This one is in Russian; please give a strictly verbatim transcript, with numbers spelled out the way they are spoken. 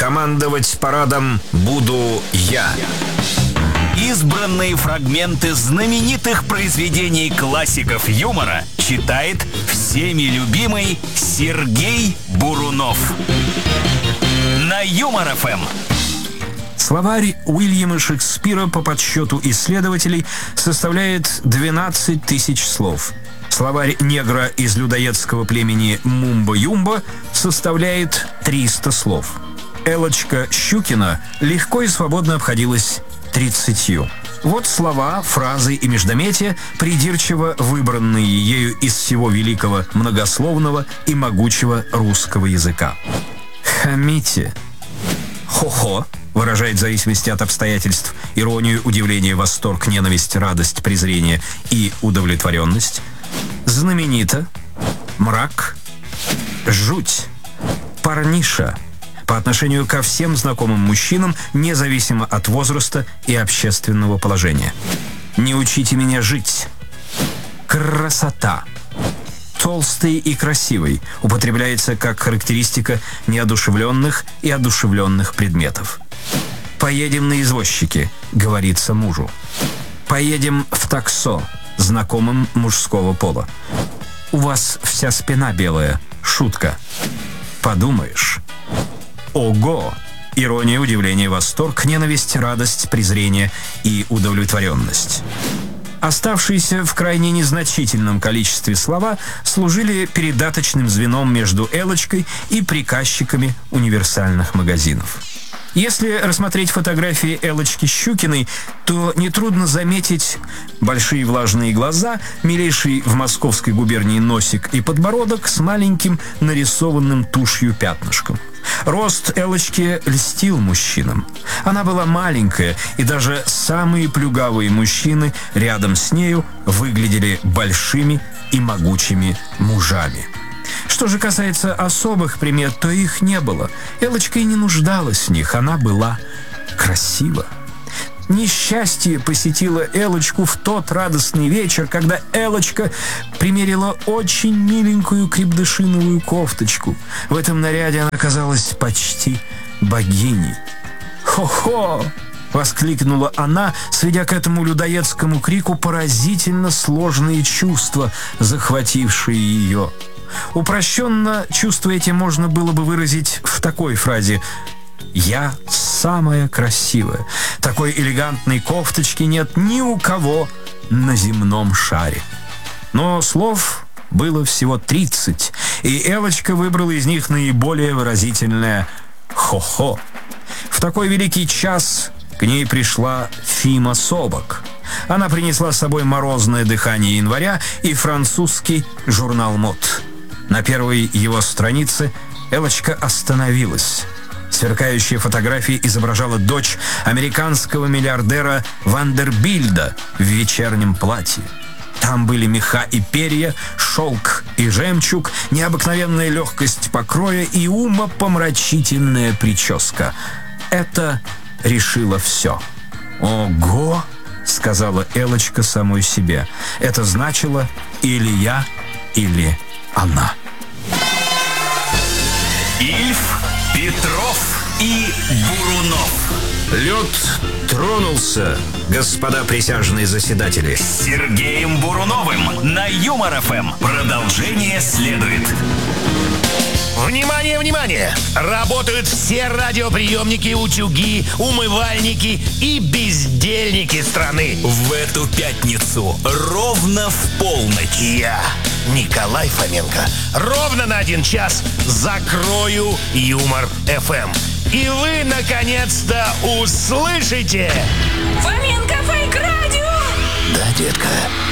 командовать парадом буду я. Избранные фрагменты знаменитых произведений классиков юмора читает всеми любимый Сергей Бурунов. На Юмор-ФМ. Словарь Уильяма Шекспира по подсчету исследователей составляет двенадцать тысяч слов. Словарь негра из людоедского племени Мумба-Юмба составляет триста слов. Элочка Щукина легко и свободно обходилась тридцатью. Вот слова, фразы и междометия, придирчиво выбранные ею из всего великого, многословного и могучего русского языка. Хамите. Хо-хо выражает в зависимости от обстоятельств иронию, удивление, восторг, ненависть, радость, презрение и удовлетворенность. Знаменито. Мрак. Жуть. Парниша. По отношению ко всем знакомым мужчинам, независимо от возраста и общественного положения. Не учите меня жить. Красота. Толстый и красивый употребляется как характеристика неодушевленных и одушевленных предметов. «Поедем на извозчике», — говорится мужу. «Поедем в таксо», знакомым мужского пола. «У вас вся спина белая», шутка. «Подумаешь». Ого! Ирония, удивление, восторг, ненависть, радость, презрение и удовлетворенность. Оставшиеся в крайне незначительном количестве слова служили передаточным звеном между Элочкой и приказчиками универсальных магазинов. Если рассмотреть фотографии Элочки Щукиной, то нетрудно заметить большие влажные глаза, милейший в Московской губернии носик и подбородок с маленьким нарисованным тушью пятнышком. Рост Элочки льстил мужчинам. Она была маленькая, и даже самые плюгавые мужчины рядом с нею выглядели большими и могучими мужами. Что же касается особых примет, то их не было. Элочка и не нуждалась в них, она была красива. Несчастье посетило Элочку в тот радостный вечер, когда Элочка примерила очень миленькую крепдышиновую кофточку. В этом наряде она казалась почти богиней. «Хо-хо!» — воскликнула она, сведя к этому людоедскому крику поразительно сложные чувства, захватившие ее. Упрощенно чувства эти можно было бы выразить в такой фразе: «Я самая красивая. Такой элегантной кофточки нет ни у кого на земном шаре». Но слов было всего тридцать, и Элочка выбрала из них наиболее выразительное «хо-хо». В такой великий час к ней пришла Фима Собок. Она принесла с собой «Морозное дыхание января» и французский журнал «Мод». На первой его странице Элочка остановилась. Сверкающая фотография изображала дочь американского миллиардера Вандербильда в вечернем платье. Там были меха и перья, шелк и жемчуг, необыкновенная легкость покроя и умопомрачительная прическа. Это решило все. «Ого!» — сказала Элочка самой себе. Это значило или я, или она. Ильф, Петров и Бурунов. Лед тронулся, господа присяжные заседатели. С Сергеем Буруновым на Юмор-ФМ. Продолжение следует. Внимание, внимание! Работают все радиоприемники, утюги, умывальники и бездельники страны. В эту пятницу ровно в полночь Я, Николай Фоменко, ровно на один час закрою Юмор-ФМ. И вы, наконец-то, услышите... Фоменко Фейк Радио! Да, детка.